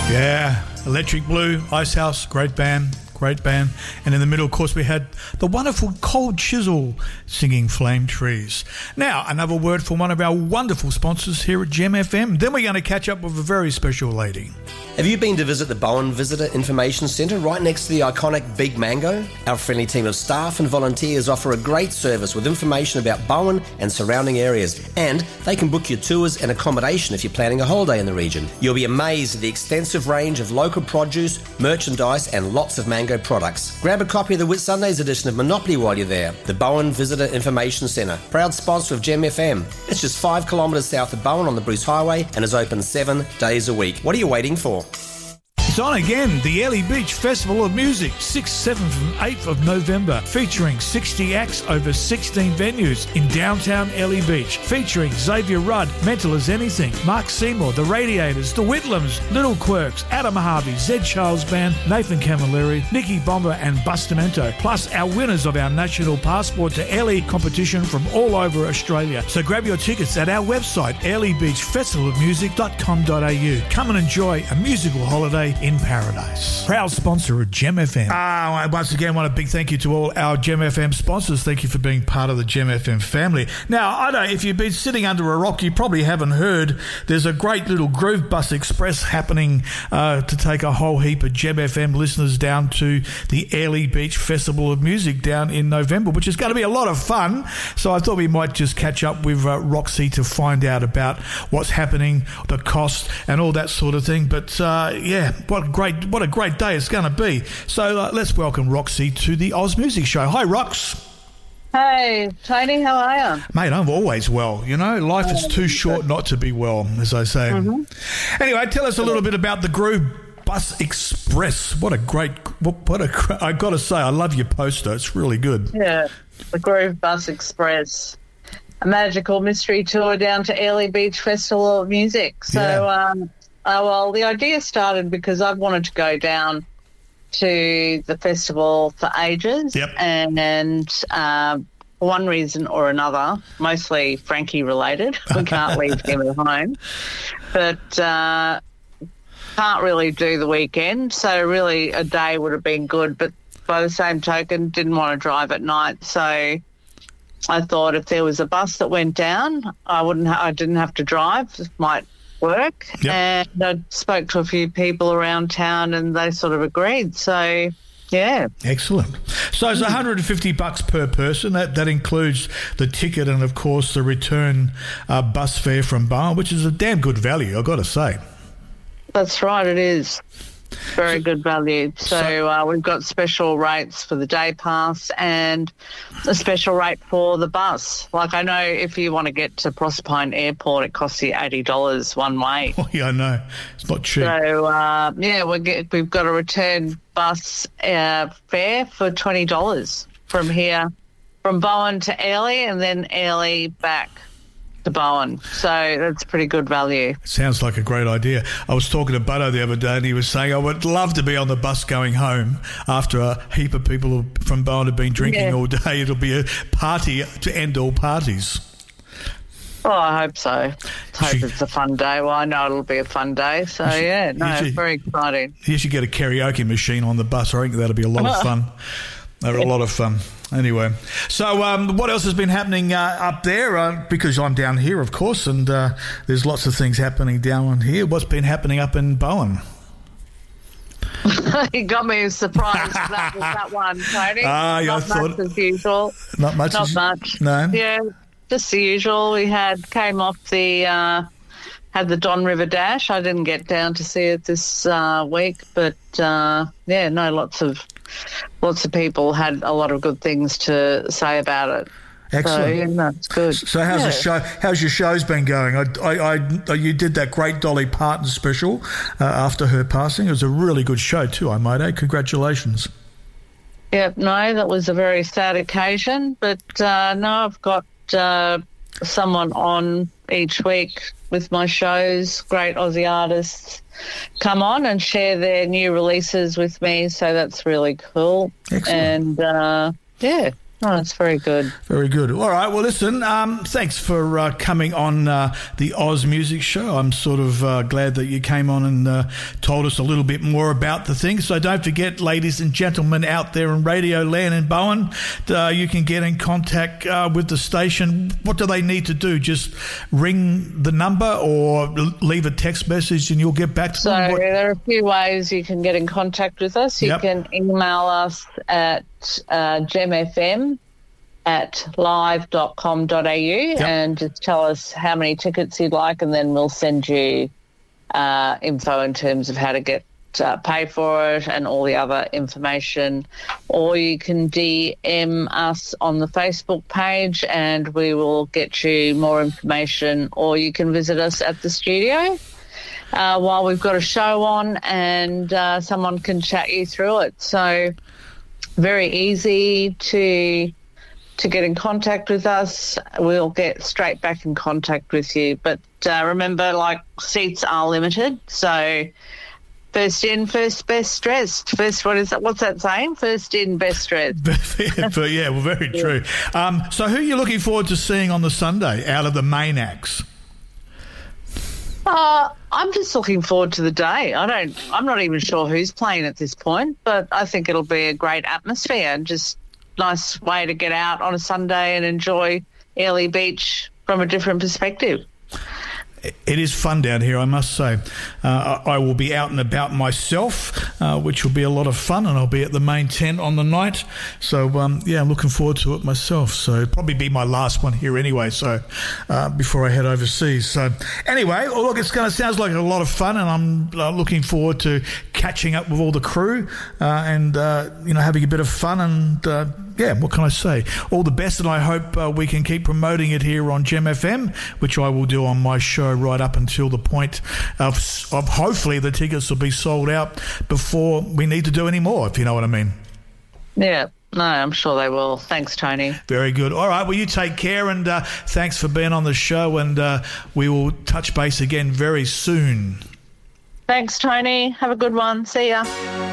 Yeah, Electric Blue, Icehouse, great band. And in the middle, of course, we had the wonderful Cold Chisel singing Flame Trees. Now, another word from one of our wonderful sponsors here at Gem FM. Then we're going to catch up with a very special lady. Have you been to visit the Bowen Visitor Information Centre right next to the iconic Big Mango? Our friendly team of staff and volunteers offer a great service with information about Bowen and surrounding areas, and they can book your tours and accommodation if you're planning a holiday in the region. You'll be amazed at the extensive range of local produce, merchandise and lots of mango products. Grab a copy of the Whitsundays edition of Monopoly while you're there. The Bowen Visitor Information Centre, proud sponsor of Gem FM. It's just 5 kilometres south of Bowen on the Bruce Highway and is open 7 days a week. What are you waiting for? It's on again, the Airlie Beach Festival of Music, 6th, 7th and 8th of November, featuring 60 acts over 16 venues in downtown Airlie Beach, featuring Xavier Rudd, Mental as Anything, Mark Seymour, The Radiators, The Whitlams, Little Quirks, Adam Harvey, Zed Charles Band, Nathan Camilleri, Nicky Bomber and Bustamento, plus our winners of our National Passport to Airlie competition from all over Australia. So grab your tickets at our website, airliebeachfestivalofmusic.com.au. Come and enjoy a musical holiday in paradise. Proud sponsor of Gem FM. I once again want a big thank you to all our Gem FM sponsors. Thank you for being part of the Gem FM family. Now, I know if you've been sitting under a rock, you probably haven't heard there's a great little Groove Bus Express happening to take a whole heap of Gem FM listeners down to the Airlie Beach Festival of Music down in November, which is going to be a lot of fun. So I thought we might just catch up with Roxy to find out about what's happening, the cost and all that sort of thing. But yeah, what a great day it's going to be. So let's welcome Roxy to the Oz Music Show. Hi, Rox. Hey, Tony, how are you? Mate, I'm always well. You know, life is too short not to be well, as I say. Mm-hmm. Anyway, tell us a little bit about the Groove Bus Express. I got to say, I love your poster. It's really good. Yeah, the Groove Bus Express. A magical mystery tour down to Airlie Beach Festival of Music. So, well, the idea started because I've wanted to go down to the festival for ages. Yep. And for one reason or another, mostly Frankie related, we can't leave him at home, but can't really do the weekend. So really a day would have been good, but by the same token, didn't want to drive at night. So I thought if there was a bus that went down, I didn't have to drive. It might work. Yep. And I spoke to a few people around town and they sort of agreed. So, yeah. Excellent. So it's $150 per person. That includes the ticket and, of course, the return bus fare from Bowen, which is a damn good value, I've got to say. That's right, it is. Very good value. So we've got special rates for the day pass and a special rate for the bus. Like I know if you want to get to Proserpine Airport, it costs you $80 one way. Oh, yeah, I know. It's not cheap. So, we've got a return bus fare for $20 from here, from Bowen to Airlie and then Airlie back to Bowen. So that's pretty good value. Sounds like a great idea. I was talking to Buddo the other day and he was saying I would love to be on the bus going home after a heap of people from Bowen have been drinking all day. It'll be a party to end all parties. Oh, I hope so. I hope it's a fun day. Well, I know it'll be a fun day. So, it's very exciting. You should get a karaoke machine on the bus. I think that'll be a lot of fun. They're a lot of fun. Anyway, so what else has been happening up there? Because I'm down here, of course, and there's lots of things happening down here. What's been happening up in Bowen? You got me surprised with that one, Tony. Not much as usual. Not much? Not much. No? Yeah, just the usual. We came off had the Don River Dash. I didn't get down to see it this week, but lots of people had a lot of good things to say about it. Excellent. So, that's good. So how's the show? How's your show's been going? You did that great Dolly Parton special after her passing. It was a really good show too, I might add. Congratulations. Yeah, no, that was a very sad occasion, but I've got someone on each week with my shows, great Aussie artists come on and share their new releases with me, so that's really cool. Excellent. And Oh, that's very good. Very good. All right. Well, listen, thanks for coming on the Oz Music Show. I'm sort of glad that you came on and told us a little bit more about the thing. So don't forget, ladies and gentlemen out there in Radio Land and Bowen, you can get in contact with the station. What do they need to do? Just ring the number or leave a text message and you'll get back to them? There are a few ways you can get in contact with us. You can email us at gemfm@live.com.au and just tell us how many tickets you'd like, and then we'll send you info in terms of how to get pay for it and all the other information. Or you can DM us on the Facebook page and we will get you more information, or you can visit us at the studio while we've got a show on, and someone can chat you through it. So very easy to get in contact with us. We'll get straight back in contact with you. But remember, seats are limited, so first in, first best dressed. What's that saying? First in, best dressed. But yeah, well, very true. So who are you looking forward to seeing on the Sunday out of the main acts? I'm just looking forward to the day. I'm not even sure who's playing at this point, but I think it'll be a great atmosphere and just nice way to get out on a Sunday and enjoy Airlie Beach from a different perspective. It is fun down here, I must say. I will be out and about myself, which will be a lot of fun, and I'll be at the main tent on the night. So, I'm looking forward to it myself. So, it'll probably be my last one here anyway, so before I head overseas. So, anyway, look, sounds like a lot of fun, and I'm looking forward to catching up with all the crew and, having a bit of fun and... what can I say? All the best, and I hope we can keep promoting it here on Gem FM, which I will do on my show right up until the point of hopefully the tickets will be sold out before we need to do any more, if you know what I mean. Yeah, no, I'm sure they will. Thanks, Tony. Very good. All right, well, you take care, and thanks for being on the show, and we will touch base again very soon. Thanks, Tony. Have a good one. See ya.